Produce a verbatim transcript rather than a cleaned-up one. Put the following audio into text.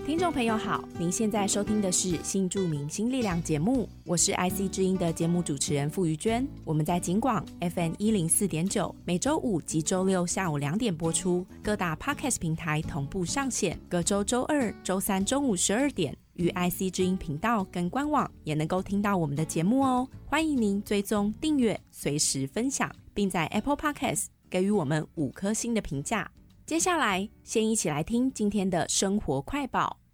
听众朋友好，您现在收听的是新著名新力量节目，我是 I C 之音的节目主持人傅瑜娟。我们在警广 F M 一零四点九，每周五及周六下午两点播出，各大 Podcast 平台同步上线，各周周二、周三中午十二点与 I C 之音频道跟官网也能够听到我们的节目哦。欢迎您追踪订阅，随时分享，并在 Apple Podcast 给予我们五颗星的评价。接下来先一起来听今天的生活快报。